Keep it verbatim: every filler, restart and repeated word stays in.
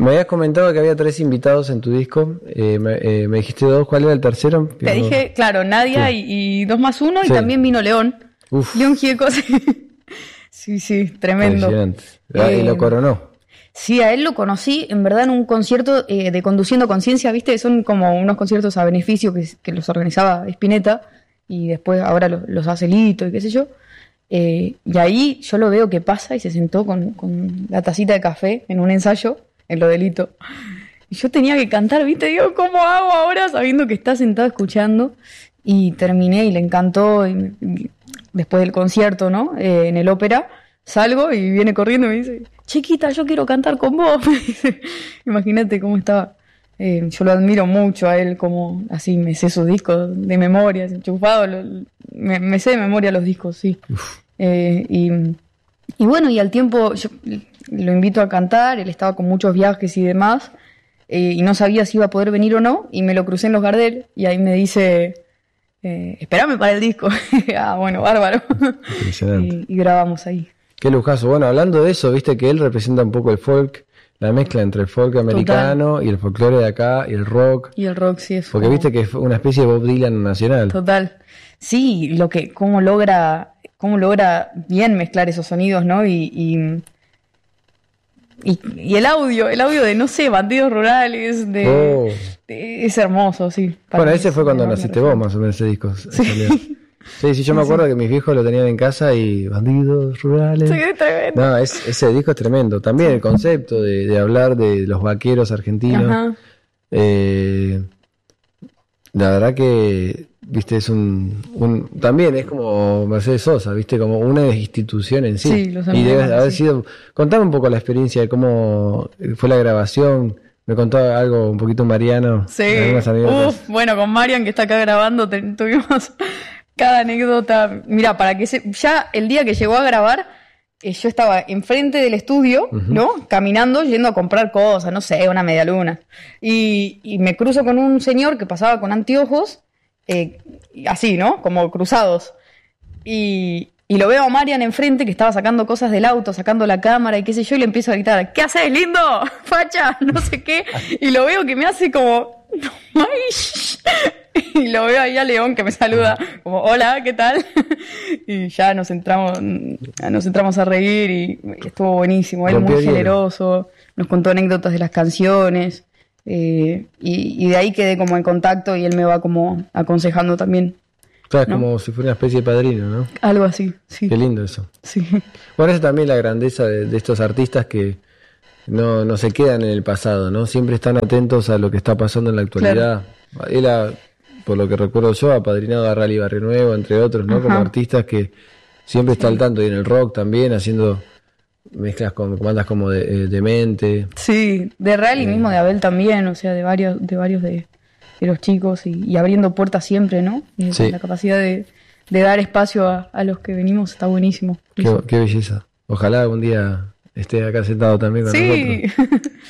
Me habías comentado que había tres invitados en tu disco. Eh, me, eh, me dijiste dos. ¿Cuál era el tercero? Te no... dije, claro, Nadia sí. y, y dos más uno. Sí. Y también vino León. Uf. León Gieco. Sí, sí, tremendo. Eh, y lo coronó. Sí, a él lo conocí, en verdad, en un concierto eh, de Conduciendo Conciencia, ¿viste? Son como unos conciertos a beneficio que, que los organizaba Spinetta y después ahora los, los hace Lito y qué sé yo. Eh, y ahí yo lo veo que pasa y se sentó con, con la tacita de café en un ensayo, en lo de Lito. Y yo tenía que cantar, ¿viste? Digo, ¿cómo hago ahora sabiendo que está sentado escuchando? Y terminé y le encantó. Y, y después del concierto, ¿no? Eh, en el ópera, salgo y viene corriendo y me dice... Chiquita, yo quiero cantar con vos. Imagínate cómo estaba. Eh, yo lo admiro mucho a él, como así me sé sus discos de memoria, enchufado. Lo, me, me sé de memoria los discos, sí. Eh, y, y bueno, y al tiempo yo lo invito a cantar. Él estaba con muchos viajes y demás. Eh, y no sabía si iba a poder venir o no. Y me lo crucé en los Gardel. Y ahí me dice... Eh, espérame para el disco. Ah, bueno, bárbaro. y, y grabamos ahí. Qué lujazo. Bueno, hablando de eso, viste que él representa un poco el folk, la mezcla entre el folk americano Total. Y el folclore de acá y el rock. Y el rock, sí, es Porque como... viste que es una especie de Bob Dylan nacional. Total. Sí, lo que, cómo logra, cómo logra bien mezclar esos sonidos, ¿no? Y, y, y, y el audio, el audio de, no sé, bandidos rurales, de, oh. de es hermoso, sí. Bueno, ese fue cuando naciste vos, más o menos, ese disco. Sí. Sí, sí, yo me acuerdo sí. que mis viejos lo tenían en casa y bandidos rurales. Sí, es tremendo. No, es, ese disco es tremendo. También el concepto de, de hablar de los vaqueros argentinos. Eh, la verdad que, viste, es un, un... También es como Mercedes Sosa, viste, como una institución en sí. Sí, los y debe haber sí. sido... Contame un poco la experiencia de cómo fue la grabación. Me contó algo un poquito Mariano. Sí, uf, bueno, con Marian que está acá grabando te, tuvimos... Cada anécdota, mira, para que se, ya el día que llegó a grabar, eh, yo estaba enfrente del estudio, uh-huh. ¿no? Caminando, yendo a comprar cosas, no sé, una media luna. Y, y me cruzo con un señor que pasaba con anteojos, eh, así, ¿no? Como cruzados. Y, y lo veo a Marian enfrente, que estaba sacando cosas del auto, sacando la cámara y qué sé yo, y le empiezo a gritar, ¿qué haces, lindo? Facha, no sé qué. Y lo veo que me hace como... Y lo veo ahí a León que me saluda como hola, ¿qué tal? Y ya nos entramos nos entramos a reír y estuvo buenísimo, él muy generoso, nos contó anécdotas de las canciones eh, y, y de ahí quedé como en contacto y él me va como aconsejando también. Claro, ¿no? Como si fuera una especie de padrino, ¿no? Algo así, sí. Qué lindo eso. Sí. Bueno, eso también la grandeza de, de estos artistas que no, no se quedan en el pasado, ¿no? Siempre están atentos a lo que está pasando en la actualidad. Claro. Él ha, por lo que recuerdo yo, ha apadrinado a Rally Barrio Nuevo, entre otros, ¿no? Ajá. Como artistas que siempre sí. está al tanto, y en el rock también, haciendo mezclas con bandas como de, de Mente. Sí, de Rally eh. mismo, de Abel también, o sea, de varios de varios de, de los chicos, y, y abriendo puertas siempre, ¿no? Y sí. La capacidad de, de dar espacio a, a los que venimos está buenísimo. Qué, qué belleza. Ojalá algún día esté acá sentado también con sí. nosotros.